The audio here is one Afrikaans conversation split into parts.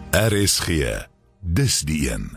RSG, dis die een.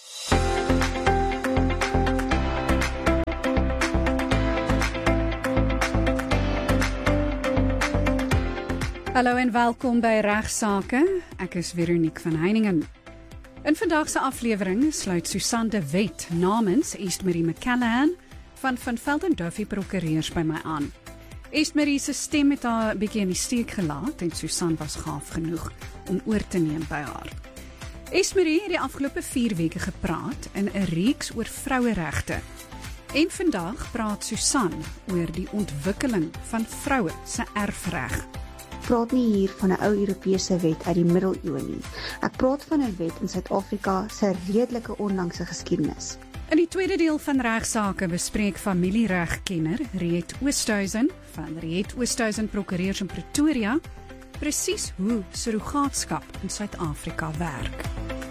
Hallo en welkom by Regsake. Ek is Veronique van Heiningen. In vandag se aflewering sluit Susan de Wet namens Eastmarie McCallaghan van Velden Duffy Prokureurs by my aan. Eastmarie se stem het haar 'n bietjie in die steek gelaat en Susan was gaaf genoeg om oor te neem by haar. Eastmarie het die afgelope 4 weke gepraat in 'n reeks oor vroueregte. En vandag praat Susan oor die ontwikkeling van vroue se erfreg. Ek praat nie hier van 'n ou Europese wet uit die middeleeue nie. Ek praat van 'n wet in Suid-Afrika se redelike onlangse geskiedenis. In die tweede deel van Regsake bespreek familieregkenner Riet Oosthuizen van Riet Oosthuizen Prokureurs in Pretoria presies hoe surrogaatskap in Suid-Afrika werk.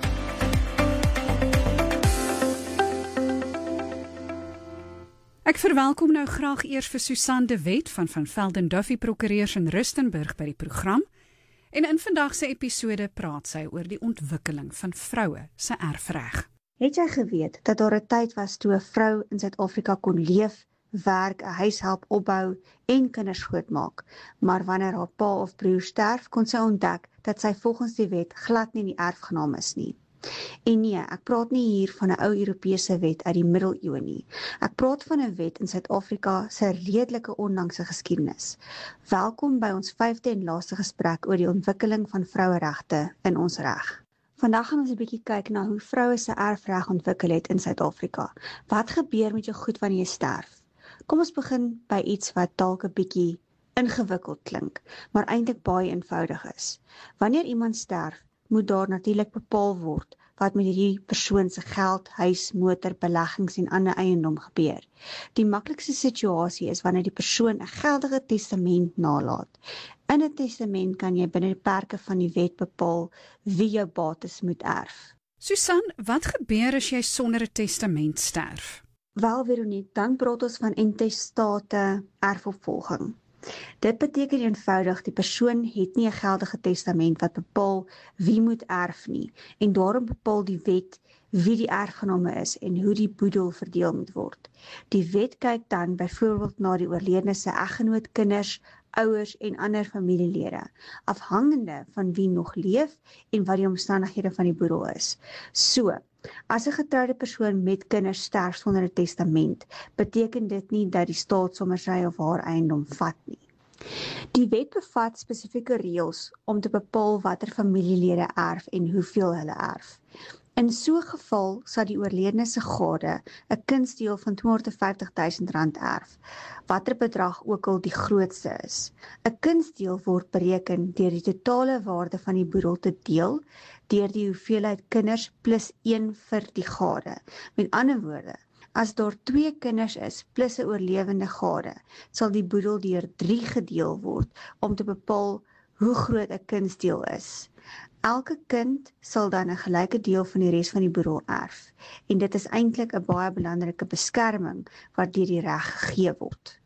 Ek verwelkom nou graag eers vir Susan de Wet van Velden Duffy Prokureurs in Rustenburg by die program. En in vandag se episode praat sy oor die ontwikkeling van vroue se erfreg. Het jy geweet dat daar 'n tyd was toe 'n vrou in Suid-Afrika kon leef, werk, 'n huishelp opbou en kinders grootmaak, maar wanneer haar pa of broer sterf, kon sy ontdek dat sy volgens die wet glad nie die erfgenaam is nie. En nee, ek praat nie hier van 'n ou Europese wet uit die middeleeue nie. Ek praat van 'n wet in Suid-Afrika se redelike onlangse geskiedenis. Welkom by ons 5de en laaste gesprek oor die ontwikkeling van vroueregte in ons reg. Vandag gaan ons 'n bietjie kyk na hoe vroue se erfreg ontwikkel het in Suid-Afrika. Wat gebeur met jou goed wanneer jy sterf? Kom ons begin by iets wat dalk 'n bietjie ingewikkeld klink, maar eintlik baie eenvoudig is. Wanneer iemand sterf, moet daar natuurlik bepaal word wat met hierdie persoon se geld, huis, motor, beleggings en ander eiendom gebeur. Die maklikste situasie is wanneer die persoon 'n geldige testament nalaat. In 'n testament kan jy binne die perke van die wet bepaal wie jou bates moet erf. Susan, wat gebeur as jy sonder 'n testament sterf? Wel, Veronique, dan praat ons van intestate erfopvolging. Dit beteken eenvoudig die persoon het nie 'n geldige testament wat bepaal wie moet erf nie, en daarom bepaal die wet wie die erfgename is en hoe die boedel verdeel moet word. Die wet kyk dan byvoorbeeld na die oorledene se eggenoot, kinders, ouers en ander familielede, afhangende van wie nog leef en wat die omstandighede van die boedel is. So, as 'n getroude persoon met kinders sterf sonder 'n testament, beteken dit nie dat die staat sommer sy of haar eiendom vat nie. Die wet bevat spesifieke reëls om te bepaal watter familielede erf en hoeveel hulle erf. In so 'n geval sal die oorledene se gade 'n kunsdeel van R250.000 erf, watter bedrag ook al die grootste is. 'n Kunsdeel word bereken deur die totale waarde van die boedel te deel deur die hoeveelheid kinders plus 1 vir die gade. Met ander woorde, as daar 2 kinders is plus 'n oorlewende gade, sal die boedel deur 3 gedeel word om te bepaal hoe groot 'n kunsdeel is. Elke kind sal dan 'n gelyke deel van die res van die boedel erf, en dit is eintlik 'n baie belangrike beskerming wat deur die reg gegee word.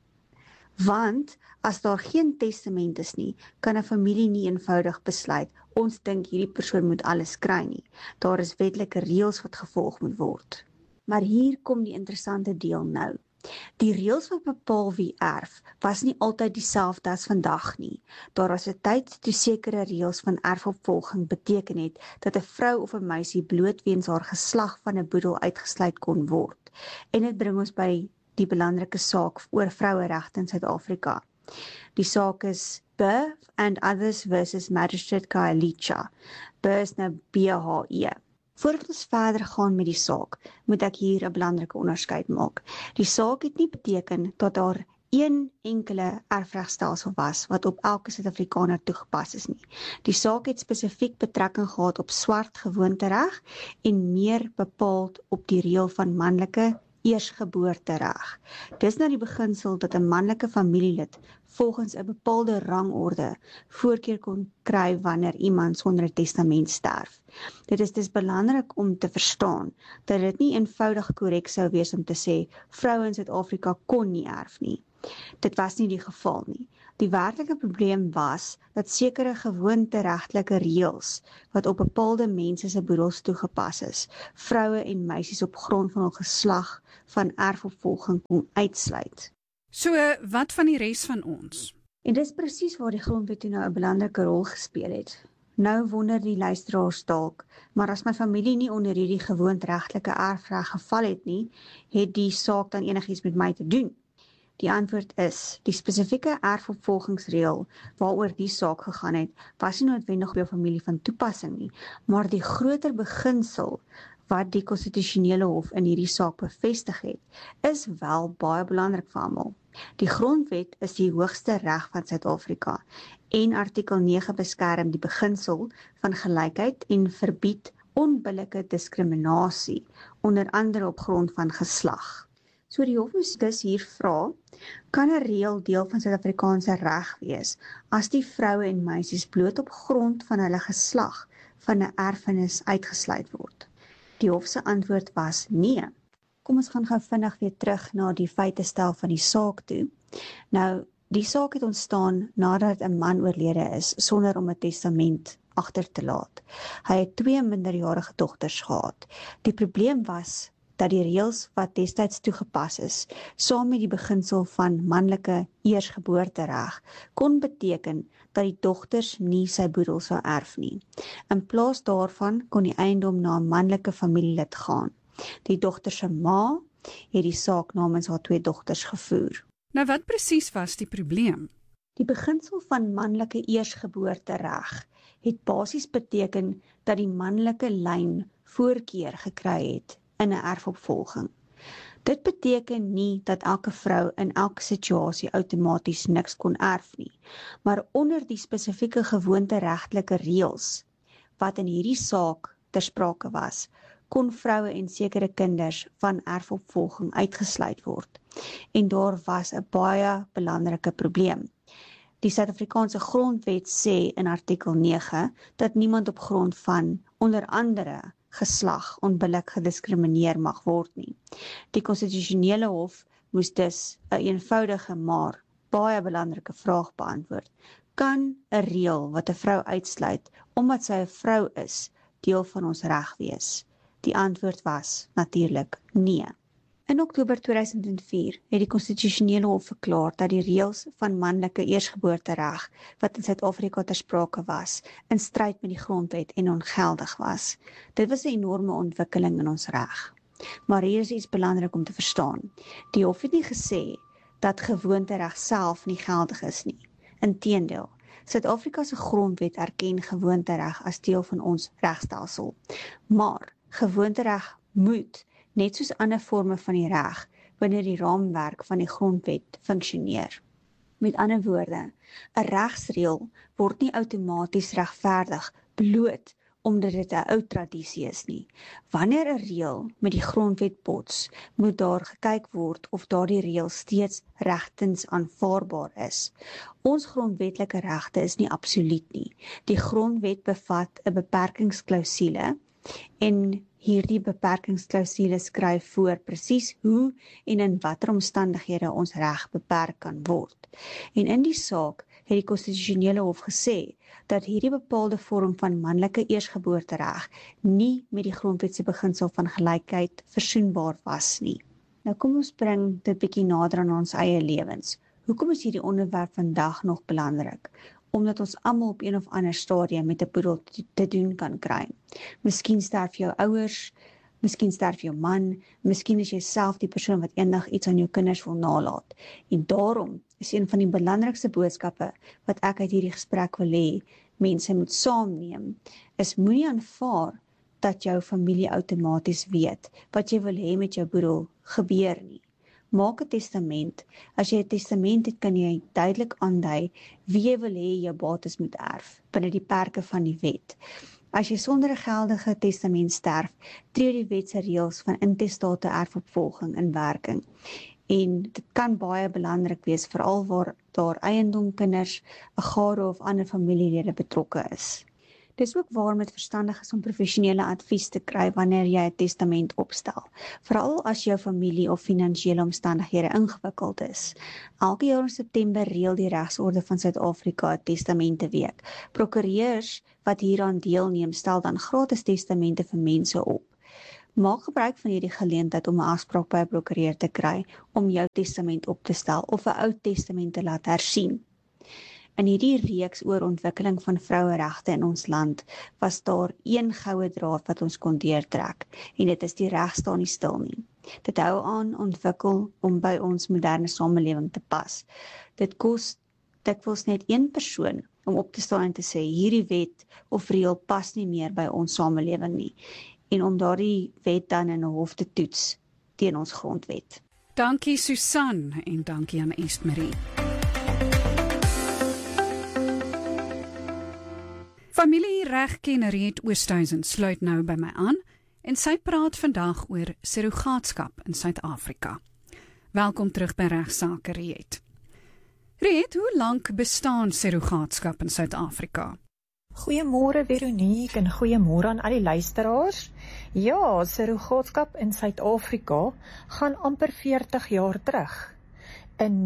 Want as daar geen testament is nie, kan 'n familie nie eenvoudig besluit, ons dink hierdie persoon moet alles kry nie. Daar is wetlike reëls wat gevolg moet word. Maar hier kom die interessante deel nou. Die reëls wat bepaal wie erf, was nie altyd dieselfde as vandag nie. Daar was 'n tyd toe sekere reëls van erfopvolging beteken het dat 'n vrou of 'n meisie bloot weens haar geslag van 'n boedel uitgesluit kon word. En dit bring ons by die belangrike saak oor vroueregte in Suid-Afrika. Die saak is Burr and Others versus Magistrate Khayelitsha. Burr is nou BHE. Voordat ons verder gaan met die saak, moet ek hier 'n belangrike onderskeid maak. Die saak het nie beteken dat daar een enkele erfregstelsel was wat op elke Suid-Afrikaner toegepas is nie. Die saak het spesifiek betrekking gehad op swart gewoontereg en meer bepaald op die reël van manlike eersgeboortereg. Dis nou die beginsel dat 'n manlike familielid volgens 'n bepaalde rangorde voorkeur kon kry wanneer iemand sonder 'n testament sterf. Dit is dus belangrik om te verstaan dat dit nie eenvoudig korrek sou wees om te sê vroue in Suid-Afrika kon nie erf nie. Dit was nie die geval nie. Die werklike probleem was dat sekere gewoonteregtelike reëls wat op bepaalde mense se boedels toegepas is, vroue en meisies op grond van hul geslag van erfopvolging kon uitsluit. So, wat van die res van ons? En dis presies waar die grondwet toe nou 'n belangrike rol gespeel het. Nou wonder die luisteraars dalk, maar as my familie nie onder hierdie gewoonteregtelike erfreg geval het nie, het die saak dan enigiets met my te doen? Die antwoord is, die spesifieke erfopvolgingsreël waaroor die saak gegaan het, was nie noodwendig op jou familie van toepassing nie, maar die groter beginsel wat die konstitusionele hof in hierdie saak bevestig het, is wel baie belangrik vir almal. Die grondwet is die hoogste reg van Suid-Afrika en artikel 9 beskerm die beginsel van gelykheid en verbied onbillike diskriminasie, onder andere op grond van geslag. So die hof moes dus hier vra, kan 'n reël deel van Suid-Afrikaanse reg wees as die vroue en meisies bloot op grond van hulle geslag van 'n erfenis uitgesluit word? Die hof se antwoord was nee. Kom ons gaan gou vinnig weer terug na die feitestel van die saak toe. Nou, die saak het ontstaan nadat 'n man oorlede is sonder om 'n testament agter te laat. Hy het 2 minderjarige dogters gehad. Die probleem was dat die reëls wat destyds toegepas is, saam met die beginsel van manlike eersgeboortereg, kon beteken dat die dogters nie sy boedel sou erf nie. In plaas daarvan kon die eiendom na 'n manlike familielid gaan. Die dogter se ma het die saak namens haar 2 dogters gevoer. Nou wat presies was die probleem? Die beginsel van manlike eersgeboortereg het basies beteken dat die manlike lyn voorkeur gekry het in 'n erfopvolging. Dit beteken nie dat elke vrou in elke situasie outomaties niks kon erf nie, maar onder die spesifieke gewoonteregtelike reëls wat in hierdie saak ter sprake was, kon vroue en sekere kinders van erfopvolging uitgesluit word. En daar was 'n baie belangrike probleem. Die Suid-Afrikaanse grondwet sê in artikel 9 dat niemand op grond van onder andere geslag onbillik gediskrimineer mag word nie. Die konstitusionele hof moes dus 'n eenvoudige maar baie belangrike vraag beantwoord. Kan 'n reël wat 'n vrou uitsluit omdat sy 'n vrou is, deel van ons reg wees? Die antwoord was natuurlik nee. In Oktober 2004 het die konstitusionele hof verklaar dat die reëls van manlike eersgeboortereg wat in Suid-Afrika ter sprake was, in stryd met die grondwet en ongeldig was. Dit was 'n enorme ontwikkeling in ons reg. Maar hier is iets belangrik om te verstaan. Die hof het nie gesê dat gewoontereg self nie geldig is nie. Inteendeel, Suid-Afrika se grondwet erken gewoontereg as deel van ons regstelsel. Maar gewoontereg moet, net soos ander forme van die reg, binne die raamwerk van die grondwet funksioneer. Met ander woorde, 'n regsreël word nie outomaties regverdig bloot omdat dit 'n ou tradisie is nie. Wanneer 'n reël met die grondwet bots, moet daar gekyk word of daardie reël steeds regtens aanvaarbaar is. Ons grondwetlike regte is nie absoluut nie. Die grondwet bevat 'n beperkingsklausule en hierdie beperkingsklausule skryf voor presies hoe en in watter omstandighede ons reg beperk kan word. En in die saak het die konstitusionele hof gesê dat hierdie bepaalde vorm van manlike eersgeboortereg nie met die grondwet se beginsel van gelykheid versoenbaar was nie. Nou kom ons bring dit bietjie nader aan ons eie lewens. Hoekom is hierdie onderwerp vandag nog belangrik? Omdat ons almal op een of ander stadium met 'n boedel te doen kan kry. Miskien sterf jou ouers, miskien sterf jou man, miskien is jy self die persoon wat eendag iets aan jou kinders wil nalaat. En daarom is een van die belangrikste boodskappe wat ek uit hierdie gesprek wil hê, mense moet saamneem, is moenie aanvaar dat jou familie outomaties weet wat jy wil hê met jou boedel gebeur nie. Maak 'n testament. As jy 'n testament het, kan jy duidelik aandui wie jy wil hê jou bates moet erf, binne die perke van die wet. As jy sonder 'n geldige testament sterf, tree die wet se reëls van intestate erfopvolging in werking. En dit kan baie belangrik wees, veral waar daar eiendom, kinders, 'n gade of ander familielede betrokke is. Dis ook waarom dit verstandig is om professionele advies te kry wanneer jy 'n testament opstel, veral as jou familie of finansiële omstandighede ingewikkeld is. Elke jaar in September reël die Regsorde van Suid-Afrika 'n testamenteweek. Prokureurs wat hieraan deelneem, stel dan gratis testamente vir mense op. Maak gebruik van hierdie geleentheid om 'n afspraak by 'n prokureur te kry om jou testament op te stel of 'n ou testament te laat hersien. In hierdie reeks oor ontwikkeling van vroueregte in ons land was daar een goue draad wat ons kon deurtrek, en dit is die reg staan nie stil nie. Dit hou aan ontwikkel om by ons moderne samelewing te pas. Dit kos dikwels net een persoon om op te staan en te sê hierdie wet of reël pas nie meer by ons samelewing nie, en om daardie wet dan in 'n hof te toets teen ons grondwet. Dankie Susan en dankie aan Estmarie. Familieregkenner Riet Oosthuizen sluit nou by my aan en sy praat vandag oor surrogaatskap in Suid-Afrika. Welkom terug by Regsake, Riet. Riet, hoe lank bestaan surrogaatskap in Suid-Afrika? Goeiemôre Veronique en goeiemôre aan al die luisteraars. Ja, surrogaatskap in Suid-Afrika gaan amper 40 jaar terug. In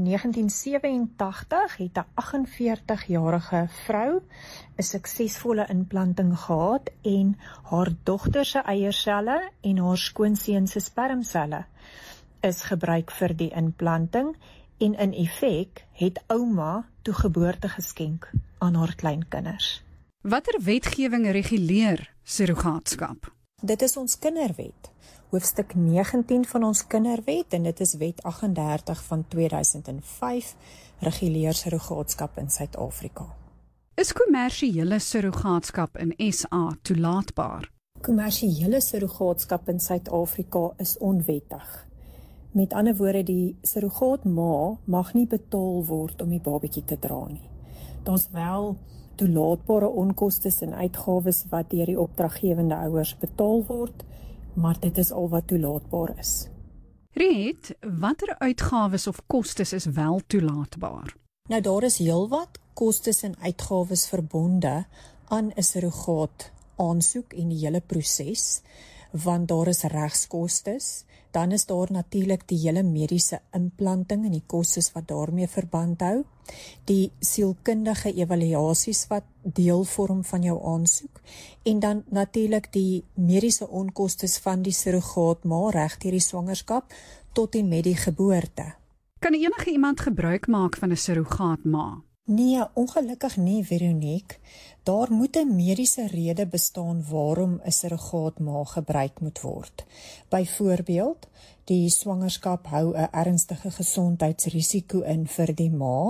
1987 het 'n 48-jarige vrou 'n suksesvolle implanting gehad en haar dogter se eierselle en haar skoonseun se spermselle is gebruik vir die implanting en in effek het ouma toe geboorte geskenk aan haar kleinkinders. Watter wetgewing reguleer surrogaatskap? Dit is ons kinderwet, hoofstuk 19 van ons kinderwet en dit is wet 38 van 2005, reguleer surrogaatskap in Suid-Afrika. Is kommersiële surrogaatskap in SA toelaatbaar? Kommersiële surrogaatskap in Suid-Afrika is onwettig. Met ander woorde, die surrogaatma mag nie betaal word om die babatjie te dra nie. Daar's wel toelaatbare onkostes en uitgawes wat deur die opdraggewende ouers betaal word, maar dit is al wat toelaatbaar is. Riet, watter uitgawes of kostes is wel toelaatbaar? Nou daar is heelwat kostes en uitgawes verbonde aan 'n surrogaat aansoek en die hele proses, want daar is regskostes, dan is daar natuurlik die hele mediese implanting en die kostes wat daarmee verband hou, die sielkundige evaluasies wat deel vorm van jou aansoek, en dan natuurlik die mediese onkostes van die surrogaatma reg deur die swangerskap tot en met die geboorte. Kan enige iemand gebruik maak van 'n surrogaatma? Nee, ongelukkig nie, Veronique. Daar moet 'n mediese rede bestaan waarom 'n surrogaatma gebruik moet word. Byvoorbeeld, die swangerskap hou 'n ernstige gesondheidsrisiko in vir die ma,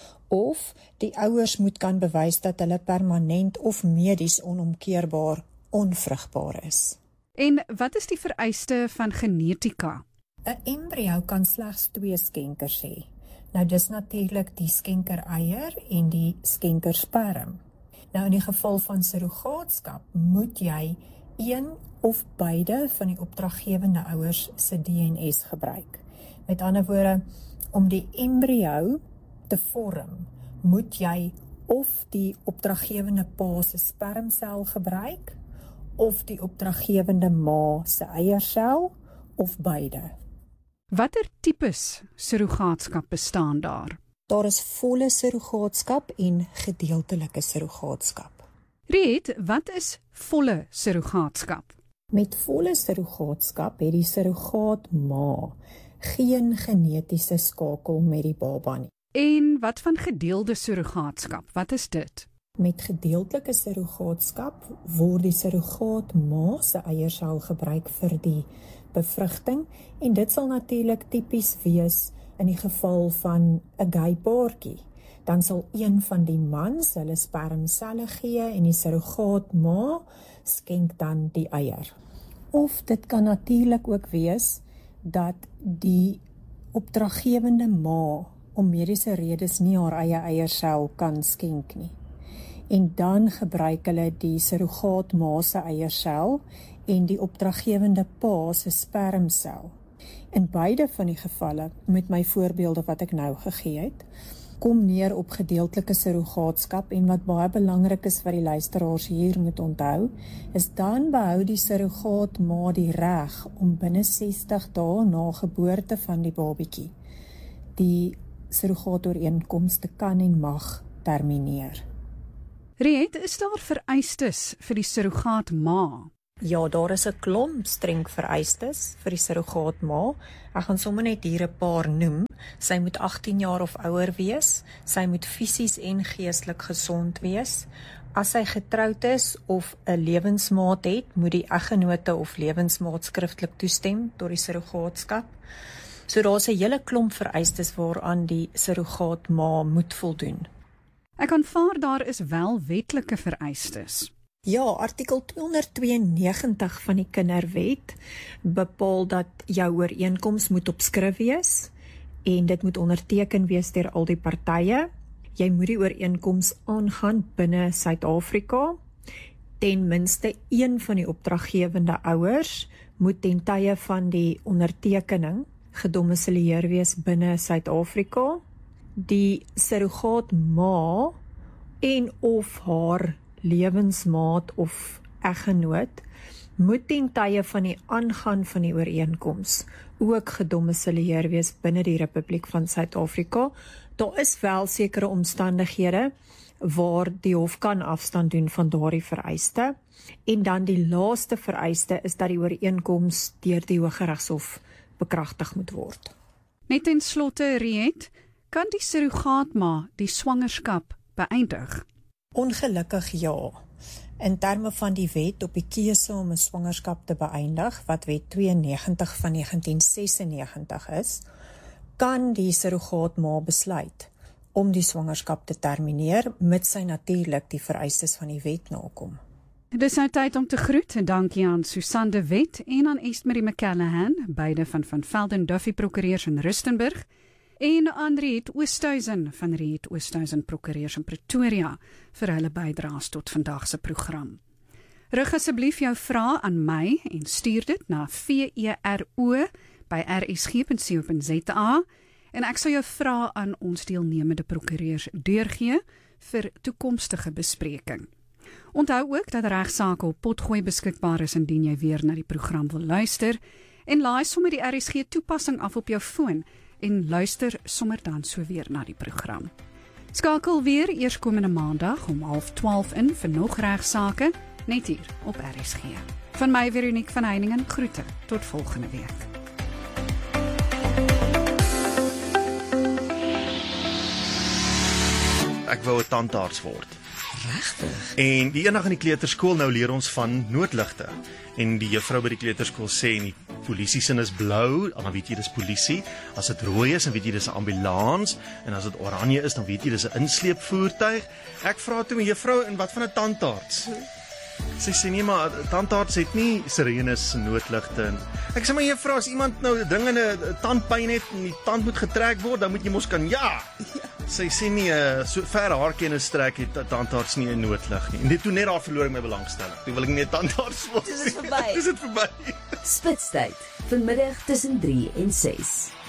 of die ouers moet kan bewys dat hulle permanent of medies onomkeerbaar onvrugbaar is. En wat is die vereiste van genetika? 'n Embrio kan slegs 2 skenkers hê. Nou dis natuurlik die skenker-eier en die skenkersperm. Nou in die geval van surrogaatskap moet jy een of beide van die opdraggewende ouers se DNS gebruik. Met ander woorde, om die embrio te vorm, moet jy of die opdraggewende pa se spermsel gebruik of die opdraggewende ma se eiersel of beide. Watter tipes surrogaatskap bestaan daar? Daar is volle surrogaatskap en gedeeltelike surrogaatskap. Riet, wat is volle surrogaatskap? Met volle surrogaatskap het die surrogaatma geen genetiese skakel met die baba nie. En wat van gedeelde surrogaatskap? Wat is dit? Met gedeeltelike surrogaatskap word die surrogaatma se eiersel gebruik vir die bevrugting en dit sal natuurlik tipies wees in die geval van 'n gay paartjie. Dan sal een van die mans hulle spermselle gee en die surrogaatma skenk dan die eier. Of dit kan natuurlik ook wees dat die opdraggewende ma om mediese redes nie haar eie eiersel kan skenk nie. En dan gebruik hulle die surrogaatma se eiersel en die opdraggewende pa se spermsel. In beide van die gevalle, met my voorbeelde wat ek nou gegee het, kom neer op gedeeltelike surrogaatskap en wat baie belangrik is wat die luisteraars hier moet onthou, is dan behou die surrogaatma die reg om binne 60 dae na geboorte van die babietjie die surrogaatooreenkoms te kan en mag termineer. Riet, is daar vereistes vir die surrogaatma? Ja, daar is 'n klomp streng vereistes vir die surrogaatma. Ek gaan sommer net hier 'n paar noem. Sy moet 18 jaar of ouer wees. Sy moet fisies en geestelik gesond wees. As sy getroud is of 'n lewensmaat het, moet die eggenote of lewensmaat skriftelik toestem tot die surrogaatskap. So daar's 'n hele klomp vereistes waaraan die surrogaatma moet voldoen. Ek aanvaar daar is wel wetlike vereistes. Ja, artikel 292 van die Kinderwet bepaal dat jou ooreenkoms moet op skrif wees en dit moet onderteken wees deur al die partye. Jy moet die ooreenkoms aangaan binne Suid-Afrika. Ten minste een van die opdraggewende ouers moet ten tye van die ondertekening gedomisileer wees binne Suid-Afrika. Die surrogaatma en of haar lewensmaat of eggenoot moet ten tye van die aangaan van die ooreenkoms ook gedomisileer wees binne die Republiek van Suid-Afrika. Daar is wel sekere omstandighede waar die hof kan afstand doen van daardie vereiste. En dan die laaste vereiste is dat die ooreenkoms deur die Hooggeregshof bekragtig moet word. Net ten slotte, Riet, kan die surrogaatma die swangerskap beëindig? Ongelukkig ja. In terme van die wet op die keuse om 'n swangerskap te beëindig, wat wet 92 van 1996 is, kan die surrogaatma besluit om die swangerskap te termineer, mits sy natuurlik die vereistes van die wet nakom. Dis nou tyd om te groet en dankie aan Susan de Wet en aan Estmarie McCallaghan, beide van Velden Duffy Prokureurs in Rustenburg, en aan Riet Oosthuizen van Riet Oosthuizen Prokureurs in Pretoria vir hulle bydraes tot vandag se program. Rig asseblief jou vrae aan my en stuur dit na vero@rsg.co.za en ek sal jou vrae aan ons deelnemende prokureurs deurgee vir toekomstige bespreking. Onthou ook dat regsaake op Potgooi beskikbaar is indien jy weer na die program wil luister en laai sommer die RSG toepassing af op jou foon en luister sommer dan so weer na die program. Skakel weer eerskomende maandag om 11:30 in vir nog regsaake net hier op RSG. Van my Veronique van Heiningen groete tot volgende week. Ek wou 'n tandarts word. Regtig? En die eendag in die kleuterskool nou leer ons van noodligte. En die juffrou by die kleuterskool sê en die polisie sin is blou, dan weet jy dis polisie. As dit rooi is, dan weet jy dis 'n ambulans en as dit oranje is, dan weet jy dis 'n insleepvoertuig. Ek vra toe my juffrou, en wat van 'n tandarts? Sy sê nee, maar tandarts het nie sirenes en noodligte. Ek sê maar juffrou, as iemand nou dringende tandpyn het en die tand moet getrek word, dan moet jy mos kan ja. Sy sê nie, so ver haar kennis strek het tandarts nie 'n noodlig nie. En dit toe net daar verloor ek my belangstelling. Toe wil ek nie 'n tandarts word. Dis verby. Dis dit verby. Spitstyd, vanmiddag tussen 3 en 6.